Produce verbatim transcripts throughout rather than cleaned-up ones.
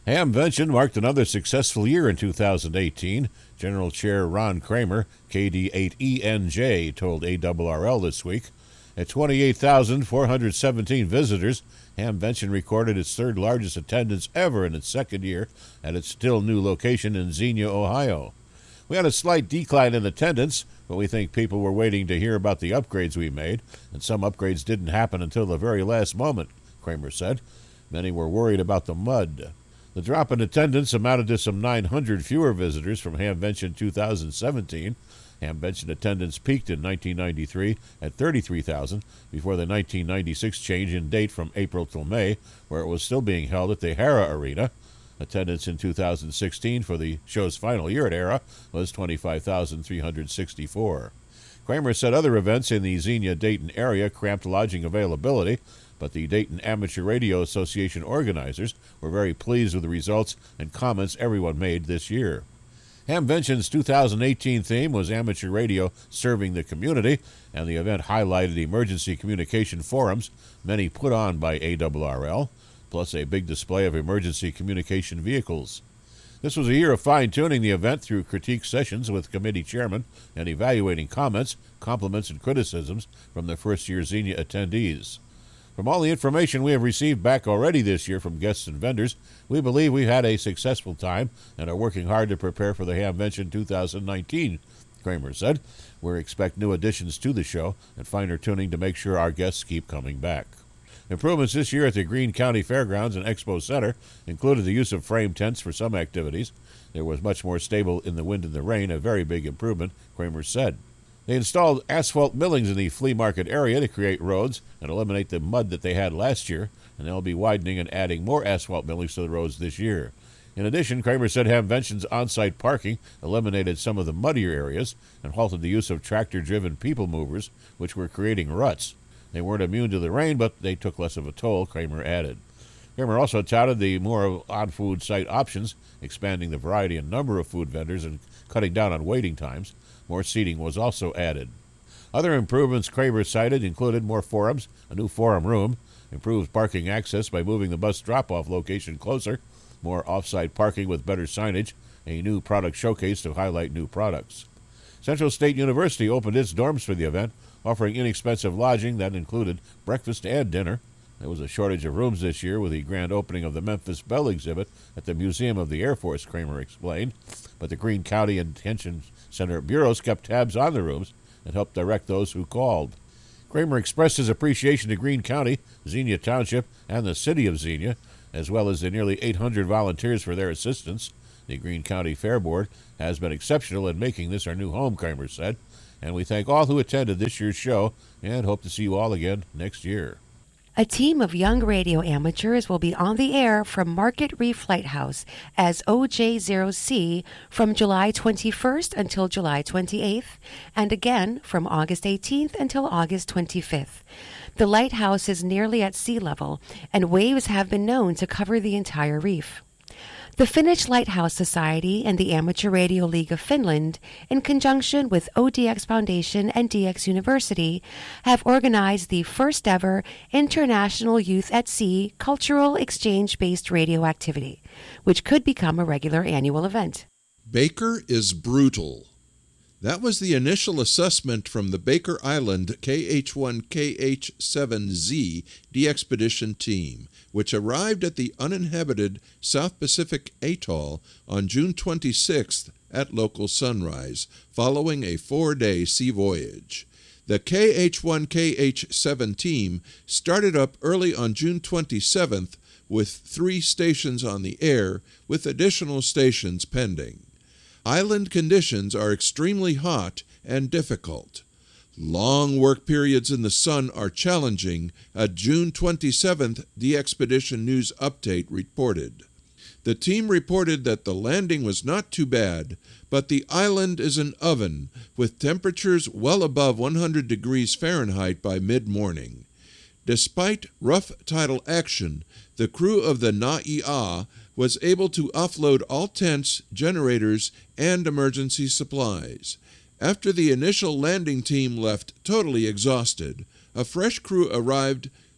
Hamvention marked another successful year in two thousand eighteen. General Chair Ron Kramer, K D eight E N J, told A R R L this week. At twenty-eight thousand four hundred seventeen visitors, Hamvention recorded its third largest attendance ever in its second year at its still new location in Xenia, Ohio. We had a slight decline in attendance, but we think people were waiting to hear about the upgrades we made, and some upgrades didn't happen until the very last moment, Kramer said. Many were worried about the mud. The drop in attendance amounted to some nine hundred fewer visitors from Hamvention two thousand seventeen. Hamvention attendance peaked in nineteen ninety-three at thirty-three thousand before the nineteen ninety-six change in date from April till May, where it was still being held at the Hara Arena. Attendance in two thousand sixteen for the show's final year at Hara was twenty-five thousand three hundred sixty-four. Kramer said other events in the Xenia-Dayton area cramped lodging availability, but the Dayton Amateur Radio Association organizers were very pleased with the results and comments everyone made this year. Hamvention's two thousand eighteen theme was Amateur Radio Serving the Community, and the event highlighted emergency communication forums, many put on by A R R L, plus a big display of emergency communication vehicles. This was a year of fine-tuning the event through critique sessions with committee chairmen and evaluating comments, compliments, and criticisms from the first-year Xenia attendees. From all the information we have received back already this year from guests and vendors, we believe we've had a successful time and are working hard to prepare for the Hamvention two thousand nineteen, Kramer said. We expect new additions to the show and finer tuning to make sure our guests keep coming back. Improvements this year at the Greene County Fairgrounds and Expo Center included the use of frame tents for some activities. There was much more stable in the wind and the rain, a very big improvement, Kramer said. They installed asphalt millings in the flea market area to create roads and eliminate the mud that they had last year, and they'll be widening and adding more asphalt millings to the roads this year. In addition, Kramer said Hamvention's on-site parking eliminated some of the muddier areas and halted the use of tractor-driven people movers, which were creating ruts. They weren't immune to the rain, but they took less of a toll, Kramer added. Kramer also touted the more on-food site options, expanding the variety and number of food vendors and cutting down on waiting times. More seating was also added. Other improvements Kramer cited included more forums, a new forum room, improved parking access by moving the bus drop-off location closer, more off-site parking with better signage, a new product showcase to highlight new products. Central State University opened its dorms for the event, offering inexpensive lodging that included breakfast and dinner. There was a shortage of rooms this year with the grand opening of the Memphis Belle exhibit at the Museum of the Air Force, Kramer explained, but the Greene County Detention Center bureaus kept tabs on the rooms and helped direct those who called. Kramer expressed his appreciation to Greene County, Xenia Township, and the city of Xenia, as well as the nearly eight hundred volunteers for their assistance. The Greene County Fair Board has been exceptional in making this our new home, Kramer said, and we thank all who attended this year's show and hope to see you all again next year. A team of young radio amateurs will be on the air from Market Reef Lighthouse as O J zero C from July twenty-first until July twenty-eighth, and again from August eighteenth until August twenty-fifth. The lighthouse is nearly at sea level, and waves have been known to cover the entire reef. The Finnish Lighthouse Society and the Amateur Radio League of Finland, in conjunction with O D X Foundation and D X University, have organized the first ever International Youth at Sea cultural exchange-based radio activity, which could become a regular annual event. Baker is brutal. That was the initial assessment from the Baker Island K H one K H seven Z D-Expedition team, which arrived at the uninhabited South Pacific Atoll on June twenty-sixth at local sunrise, following a four-day sea voyage. The K H one K H seven team started up early on June twenty-seventh with three stations on the air, with additional stations pending. Island conditions are extremely hot and difficult. Long work periods in the sun are challenging, a June twenty-seventh D-Expedition News Update reported. The team reported that the landing was not too bad, but the island is an oven, with temperatures well above one hundred degrees Fahrenheit by mid-morning. Despite rough tidal action, the crew of the Nai'a was able to offload all tents, generators, and emergency supplies. After the initial landing team left totally exhausted, a fresh crew arrived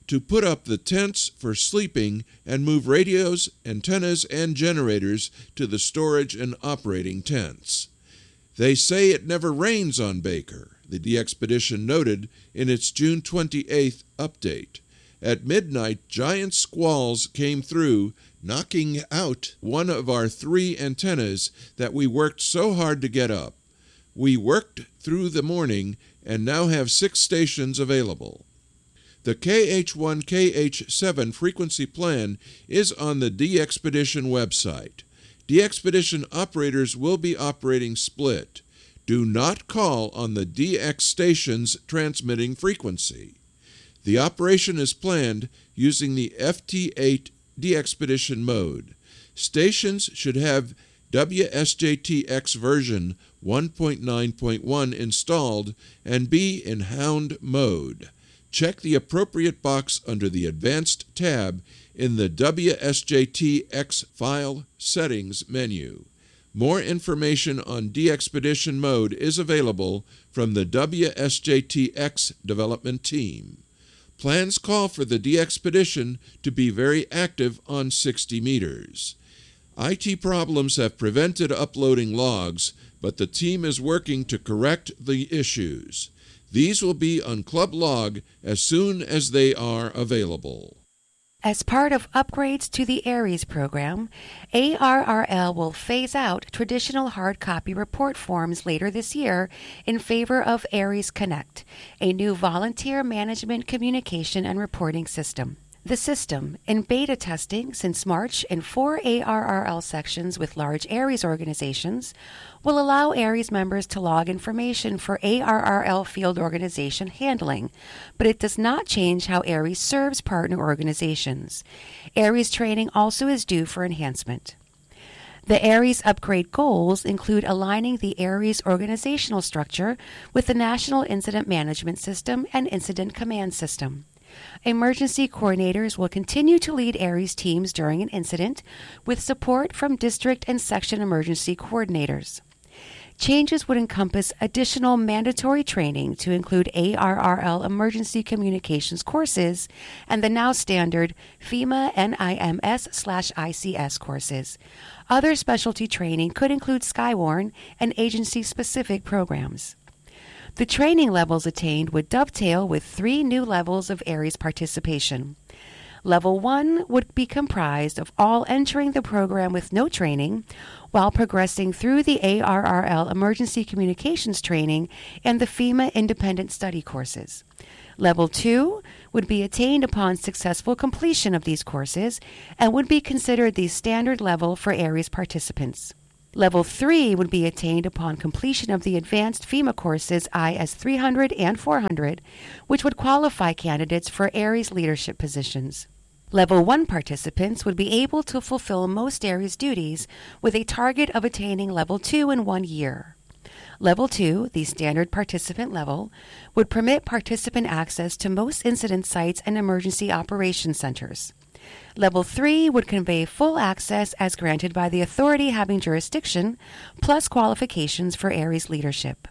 to put up the tents for sleeping and move radios, antennas, and generators to the storage and operating tents. They say it never rains on Baker, the DXpedition noted in its June twenty-eighth update. At midnight, giant squalls came through, knocking out one of our three antennas that we worked so hard to get up. We worked through the morning and now have six stations available. The K H one K H seven frequency plan is on the DXpedition website. DXpedition operators will be operating split. Do not call on the D X station's transmitting frequency. The operation is planned using the F T eight DXpedition mode. Stations should have W S J T X version one point nine point one installed and be in hound mode. Check the appropriate box under the Advanced tab in the W S J T X File Settings menu. More information on DXpedition mode is available from the W S J T X development team. Plans call for the DXpedition to be very active on sixty meters. I T problems have prevented uploading logs, but the team is working to correct the issues. These will be on Club Log as soon as they are available. As part of upgrades to the ARES program, A R R L will phase out traditional hard copy report forms later this year in favor of ARES Connect, a new volunteer management communication and reporting system. The system, in beta testing since March in four A R R L sections with large ARES organizations, will allow ARES members to log information for A R R L field organization handling, but it does not change how ARES serves partner organizations. ARES training also is due for enhancement. The ARES upgrade goals include aligning the ARES organizational structure with the National Incident Management System and Incident Command System. Emergency coordinators will continue to lead ARES teams during an incident with support from district and section emergency coordinators. Changes would encompass additional mandatory training to include A R R L emergency communications courses and the now standard FEMA N I M S slash I C S courses. Other specialty training could include Skywarn and agency-specific programs. The training levels attained would dovetail with three new levels of ARES participation. Level one would be comprised of all entering the program with no training, while progressing through the A R R L Emergency Communications Training and the FEMA Independent Study courses. Level two would be attained upon successful completion of these courses and would be considered the standard level for ARES participants. Level three would be attained upon completion of the advanced FEMA courses I S three hundred and four hundred, which would qualify candidates for ARES leadership positions. Level one participants would be able to fulfill most ARES duties with a target of attaining Level two in one year. Level two, the standard participant level, would permit participant access to most incident sites and emergency operations centers. Level three would convey full access as granted by the authority having jurisdiction, plus qualifications for ARES leadership.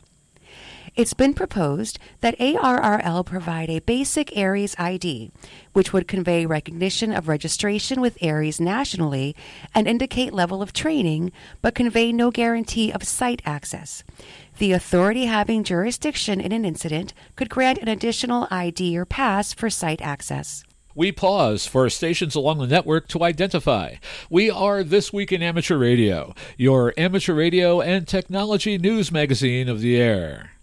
It's been proposed that A R R L provide a basic ARES I D, which would convey recognition of registration with ARES nationally and indicate level of training, but convey no guarantee of site access. The authority having jurisdiction in an incident could grant an additional I D or pass for site access. We pause for stations along the network to identify. We are This Week in Amateur Radio, your amateur radio and technology news magazine of the air.